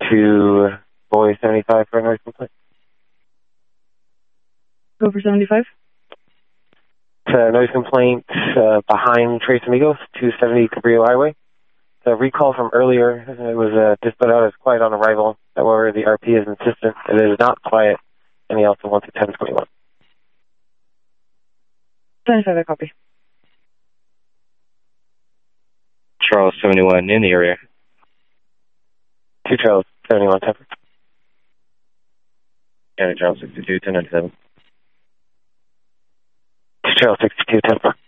to Boy 75 for a noise complaint. Go for 75. It's a noise complaint behind Tres Amigos, 270 Cabrillo Highway. The recall from earlier, it was just put out as quiet on arrival. However, the RP is insistent. It is not quiet, and he also wants a 1021. 75, I copy. Charles 71 in the area. 2 Charles 71, Temper. County Charles 62, 1097. 2 Charles 62, Temper.